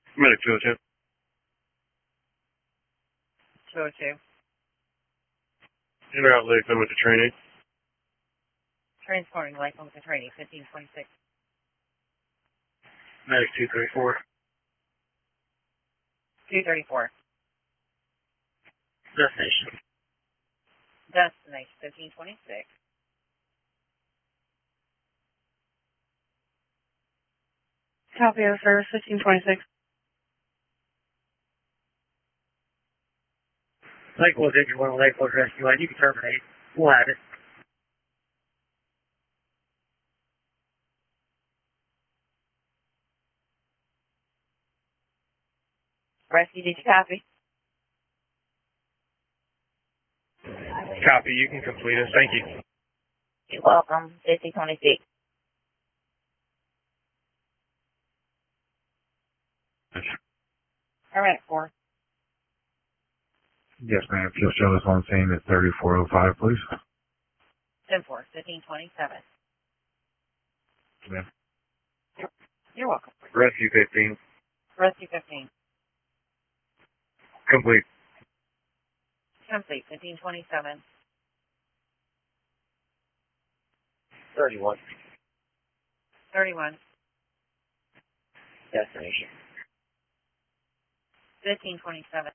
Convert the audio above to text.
Medic 202. 202. In or out Lake Limit to training. Transporting Lake Limit to training, 1526. Medic 234. 234. Destination. Destination, 1526. Copy of service, 1526. Lakewood, if you want a Lakewood rescue line, you can terminate. We'll have it. Rescue, did you copy? Copy. You can complete it. Thank you. You're welcome, 1526. Paramedic 4. Yes, ma'am. If you'll show us on scene at 3405, please. 10-4, 1527. Ma'am. You're welcome. Rescue 15. Rescue 15. Complete. Complete, 1527. 31. 31. Destination. 1527.